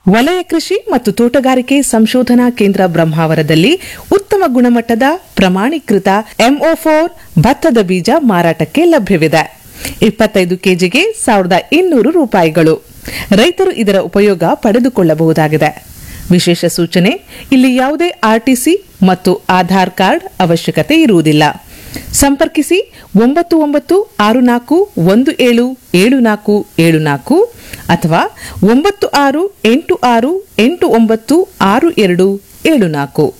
ವಲಯ ಕೃಷಿ ಮತ್ತು ತೋಟಗಾರಿಕೆ ಸಂಶೋಧನಾ ಕೇಂದ್ರ ಬ್ರಹ್ಮಾವರದಲ್ಲಿ ಉತ್ತಮ ಗುಣಮಟ್ಟದ ಪ್ರಮಾಣೀಕೃತ MO4 ಭತ್ತದ ಬೀಜ ಮಾರಾಟಕ್ಕೆ ಲಭ್ಯವಿದೆ. 25 ಕೆಜಿಗೆ ₹1,200. ರೈತರು ಇದರ ಉಪಯೋಗ ಪಡೆದುಕೊಳ್ಳಬಹುದಾಗಿದೆ. ವಿಶೇಷ ಸೂಚನೆ: ಇಲ್ಲಿ ಯಾವುದೇ RTC ಮತ್ತು ಆಧಾರ್ ಕಾರ್ಡ್ ಅವಶ್ಯಕತೆ ಇರುವುದಿಲ್ಲ. ಸಂಪರ್ಕಿಸಿ 9964177474 ಅಥವಾ 9686896274.